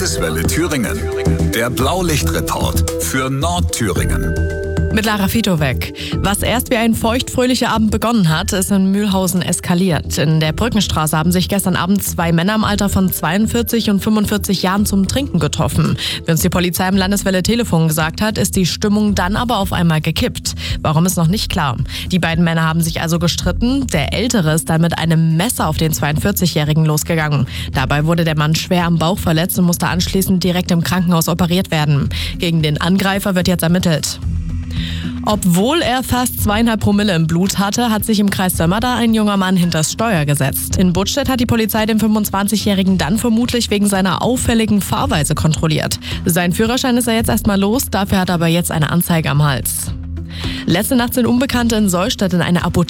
Landeswelle Thüringen. Der Blaulichtreport für Nordthüringen. Mit Lara Fitowek. Was erst wie ein feuchtfröhlicher Abend begonnen hat, ist in Mühlhausen eskaliert. In der Brückenstraße haben sich gestern Abend 2 Männer im Alter von 42 und 45 Jahren zum Trinken getroffen. Wie uns die Polizei im Landeswelle Telefon gesagt hat, ist die Stimmung dann aber auf einmal gekippt. Warum ist noch nicht klar. Die beiden Männer haben sich also gestritten. Der Ältere ist dann mit einem Messer auf den 42-Jährigen losgegangen. Dabei wurde der Mann schwer am Bauch verletzt und musste anschließend direkt im Krankenhaus operiert werden. Gegen den Angreifer wird jetzt ermittelt. Obwohl er fast 2,5 Promille im Blut hatte, hat sich im Kreis Sömmerda ein junger Mann hinters Steuer gesetzt. In Buttstedt hat die Polizei den 25-Jährigen dann vermutlich wegen seiner auffälligen Fahrweise kontrolliert. Sein Führerschein ist er jetzt erstmal los, dafür hat er aber jetzt eine Anzeige am Hals. Letzte Nacht sind Unbekannte in Solstadt in eine Apotheke